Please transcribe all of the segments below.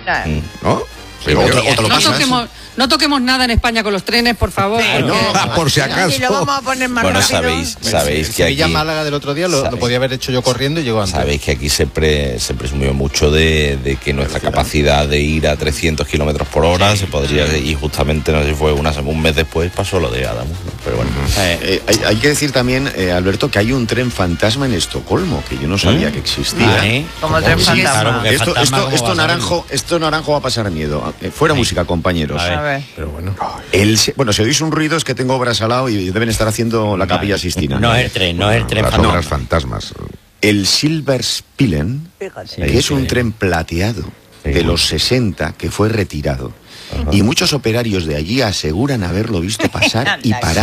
¿No? Pero no toquemos nada en España con los trenes, por favor. Por si acaso. Y lo vamos a poner más rápido. Sabéis que aquí... Málaga del otro día lo podía haber hecho yo corriendo y llegó antes. Sabéis que aquí se presumió mucho de que nuestra capacidad de ir a 300 kilómetros por hora se podría... Y justamente, no sé si fue un mes después, pasó lo de Adamus, ¿no? Pero bueno. Hay que decir también, Alberto, que hay un tren fantasma en Estocolmo, que yo no sabía que existía. Como tren fantasma. Esto naranjo va a pasar miedo. Fuera música, compañeros. A ver. Pero bueno. Si oís un ruido es que tengo obras al lado y deben estar haciendo la Capilla Sistina. No es el tren, Las obras fantasmas. El Silverspilen, que es un tren plateado de los 60 que fue retirado. Y muchos operarios de allí aseguran haberlo visto pasar y parar.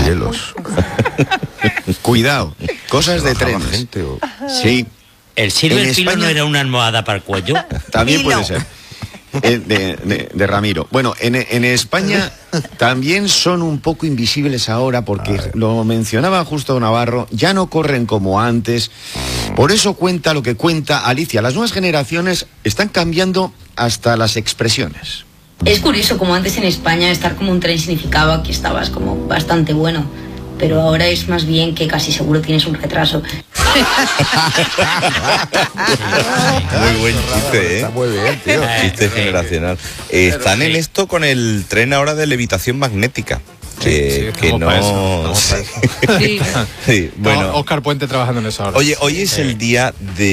Cuidado, cosas de trenes. Sí. ¿El Silverspilen no era una almohada para el cuello? También puede ser. De Ramiro. Bueno, en España también son un poco invisibles ahora porque lo mencionaba justo Navarro, ya no corren como antes. Por eso cuenta lo que cuenta Alicia. Las nuevas generaciones están cambiando hasta las expresiones. Es curioso como antes en España estar como un tren significaba que estabas como bastante bueno, pero ahora es más bien que casi seguro tienes un retraso. Muy buen chiste, Está muy bien, tío. Chiste generacional. Están en esto con el tren ahora de levitación magnética. Bueno, Óscar Puente trabajando en eso ahora. Oye, hoy es el día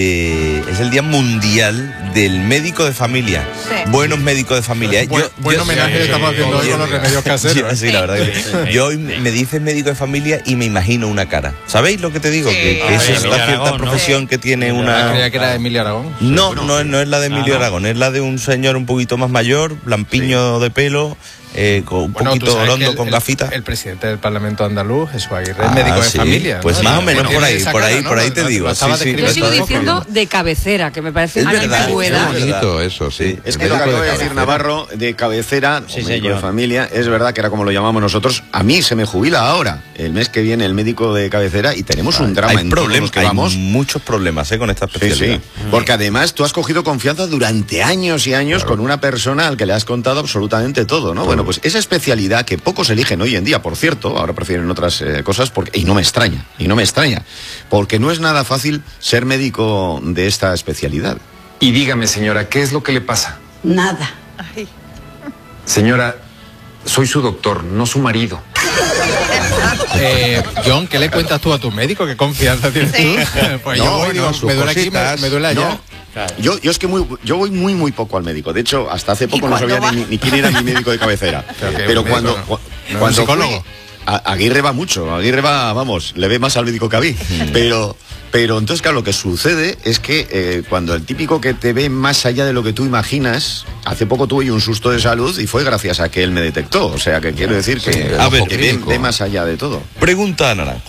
mundial del médico de familia. Buenos médicos de familia. Buen homenaje que estamos haciendo hoy con los remedios caseros. Sí, la verdad que yo hoy me dices médico de familia y me imagino una cara. ¿Sabéis lo que te digo? Que es esta cierta profesión que tiene una... Creía que era de Emilio Aragón. No es la de Emilio Aragón, es la de un señor un poquito más mayor, lampiño de pelo. Con un poquito orondo, con gafitas. El presidente del Parlamento andaluz, Jesús Aguirre, es médico de familia. Pues más o menos por ahí te digo. Yo sigo diciendo de cabecera, que me parece una antigüedad. Es bonito eso, sí. Es que lo que acaba de decir Navarro, de cabecera, médico de familia, es verdad que era como lo llamamos nosotros. A mí se me jubila ahora, el mes que viene, el médico de cabecera, y tenemos un drama en todos los que vamos. Hay muchos problemas con esta especialidad. Sí. Porque además tú has cogido confianza durante años y años con una persona al que le has contado absolutamente todo, ¿no? Bueno, pues esa especialidad que pocos eligen hoy en día, por cierto, ahora prefieren otras cosas, y no me extraña, porque no es nada fácil ser médico de esta especialidad. Y dígame, señora, ¿qué es lo que le pasa? Nada. Señora, soy su doctor, no su marido. John, ¿qué le cuentas tú a tu médico? ¿Qué confianza tienes tú? Pues yo voy, digo, me duele aquí, me duele allá. No. Yo es que yo voy muy poco al médico. De hecho, hasta hace poco no sabía ni quién era mi médico de cabecera. Pero cuando psicólogo. Aguirre va mucho. Aguirre va, vamos, le ve más al médico que a mí. Pero entonces, claro, lo que sucede es que cuando el típico que te ve más allá de lo que tú imaginas, hace poco tuve un susto de salud y fue gracias a que él me detectó. O sea, que quiero decir que ve más allá de todo. Pregunta a Naranjo.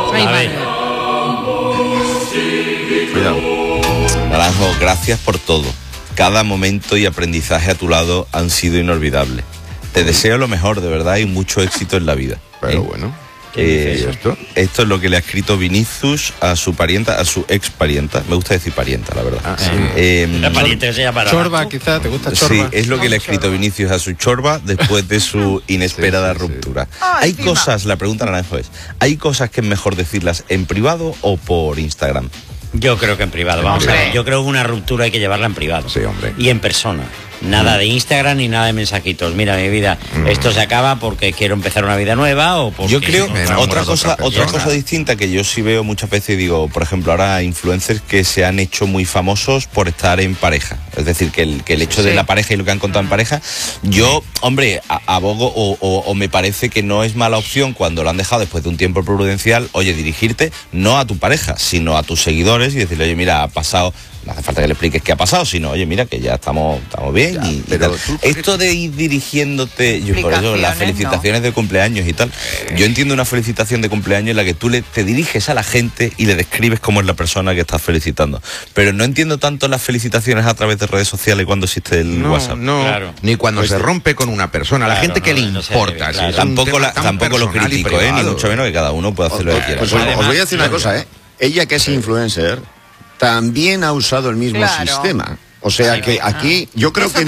Cuidado. Naranjo, gracias por todo. Cada momento y aprendizaje a tu lado han sido inolvidables. Te deseo lo mejor, de verdad, y mucho éxito en la vida. Pero bueno. Esto es lo que le ha escrito Vinicius a su parienta, a su ex parienta. Me gusta decir parienta, la verdad. La parienta que se llama Chorba, quizá, ¿te gusta Chorba? Sí, es lo que le ha escrito Vinicius a su Chorba después de su inesperada ruptura. Hay cosas, la pregunta Naranjo es, ¿hay cosas que es mejor decirlas en privado o por Instagram? Yo creo que en privado, vamos a ver. Yo creo que una ruptura hay que llevarla en privado. Sí, hombre. Y en persona. Nada de Instagram ni nada de mensajitos. Mira, mi vida, esto se acaba porque quiero empezar una vida nueva o porque... Yo creo otra cosa distinta que yo sí veo muchas veces, digo, por ejemplo, ahora influencers que se han hecho muy famosos por estar en pareja. Es decir, que el hecho de la pareja y lo que han contado en pareja, yo, hombre, abogo o me parece que no es mala opción cuando lo han dejado después de un tiempo prudencial, oye, dirigirte no a tu pareja, sino a tus seguidores y decirle, oye, mira, ha pasado... No hace falta que le expliques qué ha pasado, sino, oye, mira, que ya estamos bien. Pero esto de ir dirigiéndote, yo por eso las felicitaciones de cumpleaños y tal, yo entiendo una felicitación de cumpleaños en la que tú te diriges a la gente y le describes cómo es la persona que estás felicitando. Pero no entiendo tanto las felicitaciones a través de redes sociales cuando existe el WhatsApp. No, claro. Ni cuando se rompe con una persona. La gente que le importa. Claro. Tampoco lo critico, ni mucho menos, que cada uno puede hacer lo que quiera. Pues os voy a decir una cosa, ella que es influencer también ha usado el mismo sistema. O sea que aquí yo creo que